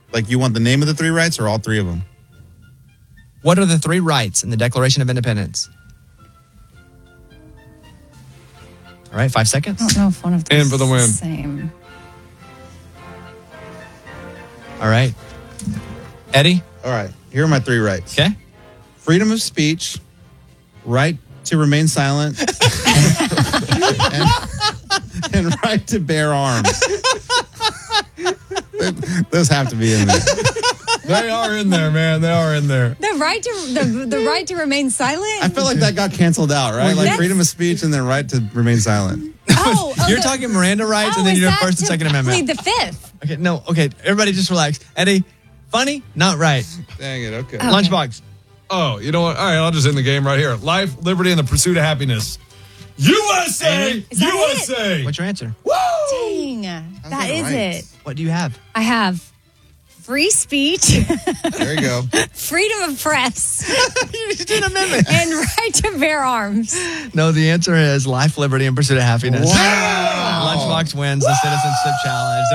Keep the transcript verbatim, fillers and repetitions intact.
Like, you want the name of the three rights or all three of them? What are the three rights in the Declaration of Independence? All right, five seconds. I don't know if one of those In for the win. is the same. All right. Eddie? All right. Here are my three rights. Okay. Freedom of speech, right to remain silent, and, and right to bear arms. Those have to be in there. They are in there, man. They are in there. The right to the, the right to remain silent. I feel like that got canceled out, right? Like that's- freedom of speech and then right to remain silent. Oh, oh, You're the- talking Miranda rights, oh, and then is you're that First and to Second Amendment. plead the fifth. Okay, no, okay. Everybody just relax. Eddie, funny? Not right. Dang it, okay. Okay. Lunchbox. Oh, you know what? All right, I'll just end the game right here. Life, liberty, and the pursuit of happiness. U S A! Is that U S A! What's your answer? Dang, that that is right? it. What do you have? I have free speech, There you go. freedom of press, You did an amendment. and right to bear arms. No, the answer is life, liberty, and pursuit of happiness. Wow. Lunchbox wins the Citizenship Challenge.